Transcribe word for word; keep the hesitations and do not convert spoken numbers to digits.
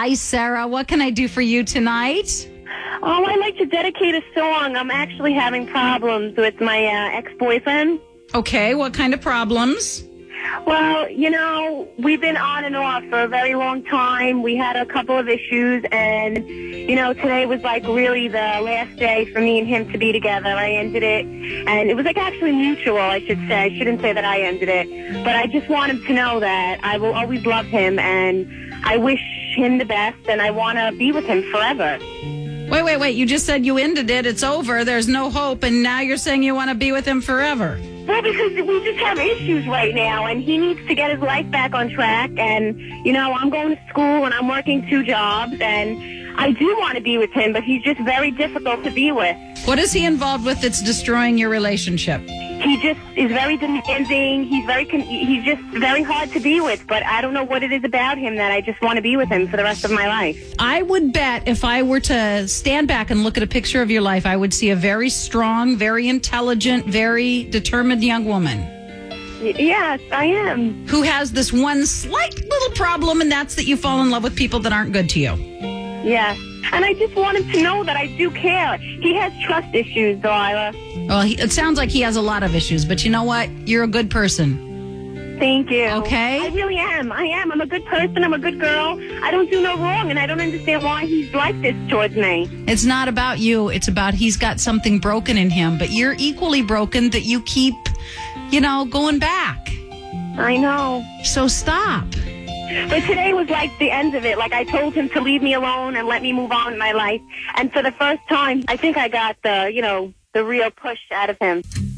Hi, Sarah. What can I do for you tonight? Oh, I'd like to dedicate a song. I'm actually having problems with my uh, ex-boyfriend. Okay, what kind of problems? Well, you know, we've been on and off for a very long time. We had a couple of issues, and, you know, today was like really the last day for me and him to be together. I ended it, and it was like actually mutual, I should say. I shouldn't say that I ended it, but I just want him to know that I will always love him, and I wish him the best, and I want to be with him forever. Wait, wait, wait. You just said you ended it. It's over. There's no hope, and now you're saying you want to be with him forever. Well, because we just have issues right now, and he needs to get his life back on track. And, you know, I'm going to school, and I'm working two jobs, and I do want to be with him, but he's just very difficult to be with. What is he involved with that's destroying your relationship? He just is very demanding. He's very, con- he's just very hard to be with, but I don't know what it is about him that I just want to be with him for the rest of my life. I would bet if I were to stand back and look at a picture of your life, I would see a very strong, very intelligent, very determined young woman. Y- yes, I am. Who has this one slight little problem, and that's that you fall in love with people that aren't good to you. Yes. And I just want him to know that I do care. He has trust issues, Delilah. Well, he, it sounds like he has a lot of issues, but you know what? You're a good person. Thank you. Okay? I really am. I am. I'm a good person. I'm a good girl. I don't do no wrong, and I don't understand why he's like this towards me. It's not about you. It's about he's got something broken in him, but you're equally broken that you keep, you know, going back. I know. So stop. But today was like the end of it. Like, I told him to leave me alone and let me move on in my life. And for the first time, I think I got the, you know, the real push out of him.